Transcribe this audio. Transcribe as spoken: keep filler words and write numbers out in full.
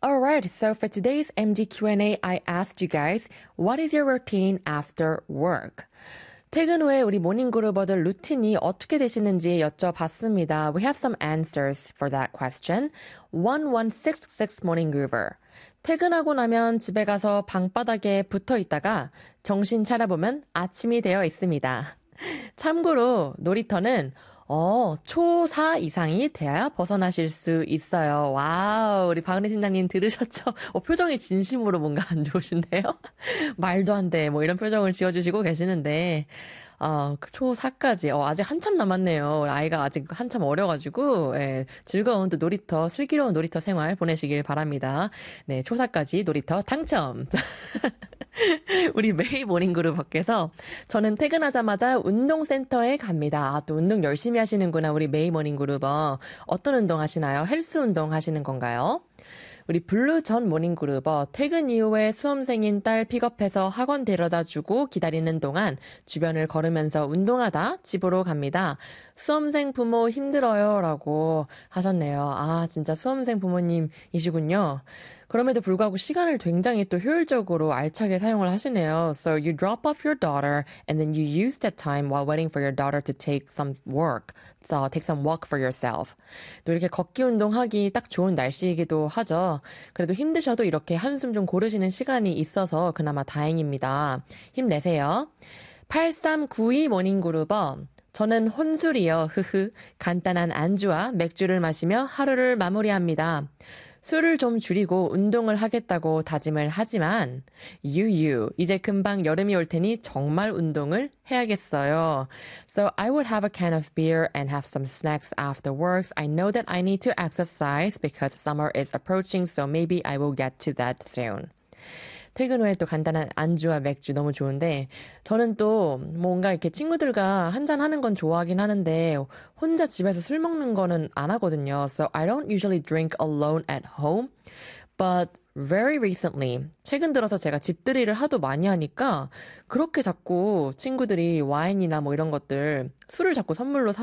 Alright, so for today's M D Q and A, I asked you guys, what is your routine after work? 퇴근 후에 우리 모닝그룹어들 루틴이 어떻게 되시는지 여쭤봤습니다. We have some answers for that question. one one six six 모닝그룹어. 퇴근하고 나면 집에 가서 방바닥에 붙어 있다가 정신 차려보면 아침이 되어 있습니다. 참고로 놀이터는 어, 초사 이상이 돼야 벗어나실 수 있어요. 와우, 우리 박은혜 팀장님 들으셨죠? 어, 표정이 진심으로 뭔가 안 좋으신데요? 말도 안 돼, 뭐 이런 표정을 지어주시고 계시는데, 어, 초사까지, 어, 아직 한참 남았네요. 아이가 아직 한참 어려가지고, 예, 즐거운 또 놀이터, 슬기로운 놀이터 생활 보내시길 바랍니다. 네, 초사까지 놀이터 당첨! 우리 메이 모닝그룹 밖에서 저는 퇴근하자마자 운동센터에 갑니다. 아, 또 운동 열심히 하시는구나, 우리 메이 모닝그룹어. 어떤 운동 하시나요? 헬스 운동 하시는 건가요? 우리 블루 전 모닝그룹어 퇴근 이후에 수험생인 딸 픽업해서 학원 데려다주고 기다리는 동안 주변을 걸으면서 운동하다 집으로 갑니다. 수험생 부모 힘들어요 라고 하셨네요. 아, 진짜 수험생 부모님이시군요. 그럼에도 불구하고 시간을 굉장히 또 효율적으로 알차게 사용을 하시네요. So you drop off your daughter and then you use that time while waiting for your daughter to take some work. So take some walk for yourself. 또 이렇게 걷기 운동하기 딱 좋은 날씨이기도 하죠. 그래도 힘드셔도 이렇게 한숨 좀 고르시는 시간이 있어서 그나마 다행입니다. 힘내세요. 팔삼구이 모닝그룹어. 저는 혼술이요. 흐흐. 간단한 안주와 맥주를 마시며 하루를 마무리합니다. 술을 좀 줄이고 운동을 하겠다고 다짐을 하지만 유유 이제 금방 여름이 올 테니 정말 운동을 해야겠어요. So I would have a can of beer and have some snacks afterwards. I know that I need to exercise because summer is approaching, so maybe I will get to that soon. 퇴근 후에 또 간단한 안주와 맥주 너무 좋은데 저는 또 뭔가 이렇게 친구들과 한잔 하는 건 좋아하긴 하는데 혼자 집에서 술 먹는 거는 안 하거든요. So I don't usually drink alone at home. But very recently, 최근 들어서 제가 집들이를 하도 많이 하니까 그렇게 자꾸 친구들이 와인이나 뭐 이런 것들 술을 자꾸 선물로 사